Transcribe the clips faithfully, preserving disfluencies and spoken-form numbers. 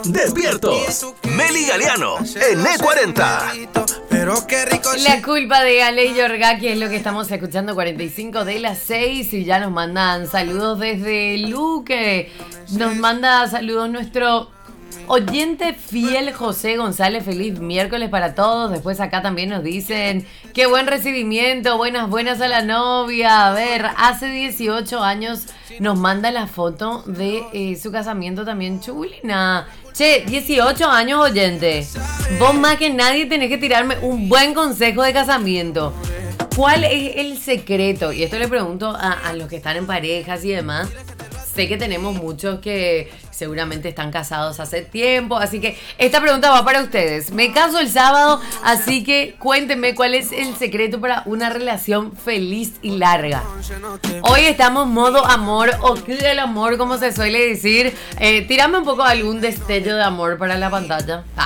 Despiertos. Meli Galeano en E cuarenta. La culpa de Ale y Yorgaki es lo que estamos escuchando, cuarenta y cinco de las seis, y ya nos mandan saludos desde Luque. Nos manda saludos nuestro oyente fiel José González. Feliz miércoles para todos. Después acá también nos dicen qué buen recibimiento, buenas buenas a la novia. A ver, hace dieciocho años nos manda la foto de eh, su casamiento también, chulina. Che, dieciocho años, oyente. Vos más que nadie tenés que tirarme un buen consejo de casamiento. ¿Cuál es el secreto? Y esto le pregunto a, a los que están en parejas y demás. Sé que tenemos muchos que seguramente están casados hace tiempo, así que esta pregunta va para ustedes. Me caso el sábado, así que cuéntenme cuál es el secreto para una relación feliz y larga. Hoy estamos modo amor o que del amor, como se suele decir. Eh, tírame un poco algún destello de amor para la pantalla. Ah.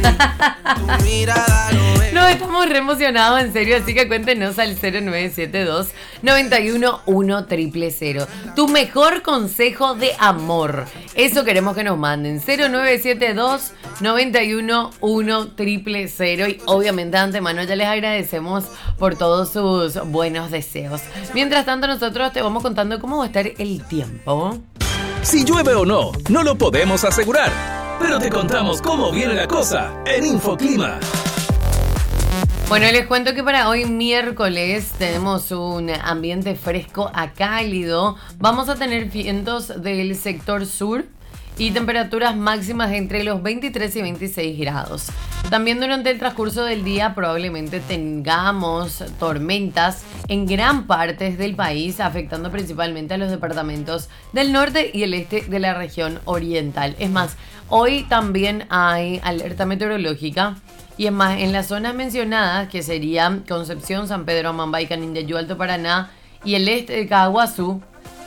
No, estamos re emocionados, en serio, así que cuéntenos al cero nueve siete dos, nueve uno uno, cero cero cero. Tu mejor consejo de amor. Eso queremos que nos manden. cero nueve siete dos, nueve uno uno, cero cero cero. Y obviamente de antemano ya les agradecemos por todos sus buenos deseos. Mientras tanto, nosotros te vamos contando cómo va a estar el tiempo. Si llueve o no, no lo podemos asegurar, pero te contamos cómo viene la cosa en Infoclima. Bueno, les cuento que para hoy miércoles tenemos un ambiente fresco a cálido. Vamos a tener vientos del sector sur y temperaturas máximas entre los veintitrés y veintiséis grados. También durante el transcurso del día probablemente tengamos tormentas en gran parte del país, afectando principalmente a los departamentos del norte y el este de la región oriental. Es más, hoy también hay alerta meteorológica. Y es más, en las zonas mencionadas, que serían Concepción, San Pedro, Amambay, Canindeyú, Alto Paraná y el este de Caguazú,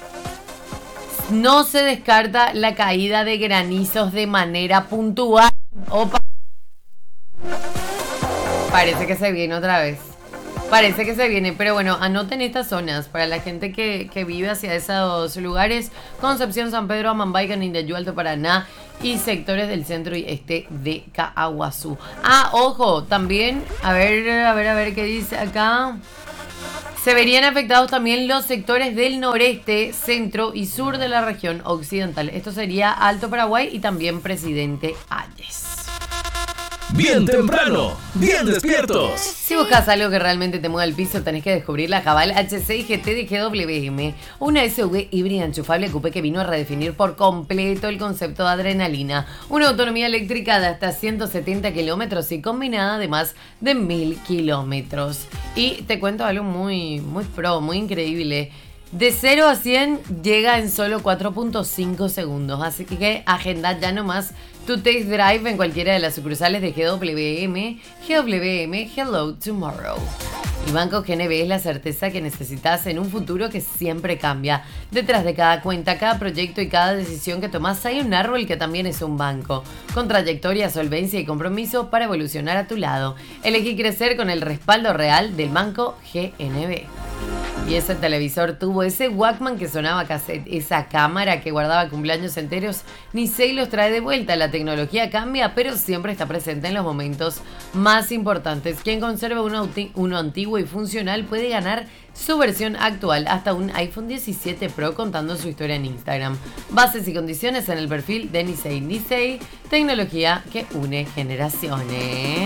no se descarta la caída de granizos de manera puntual. Opa. Parece que se viene otra vez. Parece que se viene, pero bueno, anoten estas zonas para la gente que, que vive hacia esos lugares: Concepción, San Pedro, Amambay, Canindeyú, Alto Paraná y sectores del centro y este de Caguazú. Ah, ojo, también, a ver, a ver, a ver qué dice acá. Se verían afectados también los sectores del noreste, centro y sur de la región occidental. Esto sería Alto Paraguay y también Presidente Hayes. Bien temprano, bien despiertos. Si buscas algo que realmente te mueva el piso, tenés que descubrir la Haval H C I G T de G W M, una S U V híbrida enchufable coupé que vino a redefinir por completo el concepto de adrenalina. Una autonomía eléctrica de hasta ciento setenta kilómetros y combinada de más de mil kilómetros. Y te cuento algo muy, muy pro, muy increíble. De cero a cien llega en solo cuatro punto cinco segundos, así que agenda ya nomás tu test drive en cualquiera de las sucursales de G W M. G W M, Hello Tomorrow. Y Banco G N B es la certeza que necesitas en un futuro que siempre cambia. Detrás de cada cuenta, cada proyecto y cada decisión que tomas hay un árbol que también es un banco, con trayectoria, solvencia y compromiso para evolucionar a tu lado. Elegí crecer con el respaldo real del Banco G N B. Y ese televisor tuvo ese Walkman que sonaba cassette, esa cámara que guardaba cumpleaños enteros, ni se los trae de vuelta. La tecnología cambia, pero siempre está presente en los momentos más importantes. Quien conserva uno, uno antiguo y funcional puede ganar su versión actual, hasta un iPhone diecisiete Pro, contando su historia en Instagram. Bases y condiciones en el perfil de Nisei. Nisei, tecnología que une generaciones.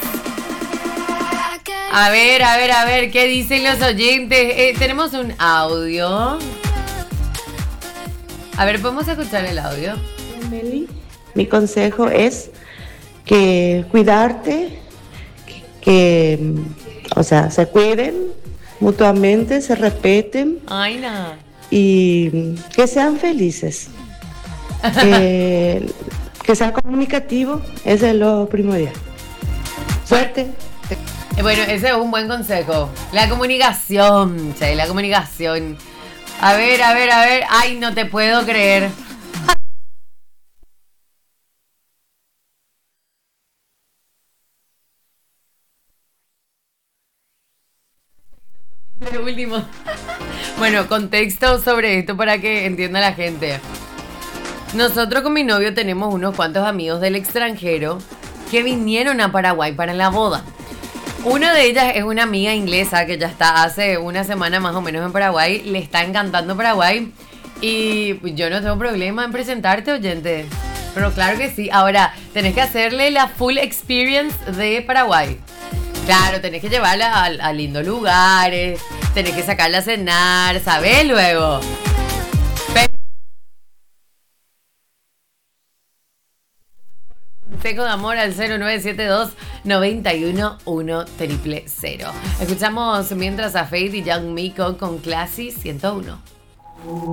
A ver, a ver, a ver, ¿qué dicen los oyentes? Eh, tenemos un audio. A ver, ¿podemos escuchar el audio? Meli, mi consejo es que cuidarte, que, que o sea, se cuiden mutuamente, se respeten. Ay, no. Y que sean felices. que, que sean comunicativos, eso es lo primordial. Suerte. Bueno, ese es un buen consejo. La comunicación, che, la comunicación. A ver, a ver, a ver. Ay, no te puedo creer. Lo último. Bueno, contexto sobre esto para que entienda la gente. Nosotros con mi novio tenemos unos cuantos amigos del extranjero que vinieron a Paraguay para la boda. Una de ellas es una amiga inglesa que ya está hace una semana más o menos en Paraguay. Le está encantando Paraguay. Y yo no tengo problema en presentarte, oyente. Pero claro que sí. Ahora, tenés que hacerle la full experience de Paraguay. Claro, tenés que llevarla a, a lindos lugares. Tenés que sacarla a cenar, ¿sabés? Luego. Pero consejo de amor al cero nueve siete dos, nueve uno uno, cero cero cero. Escuchamos mientras a Fade y Young Miko con Classy ciento uno.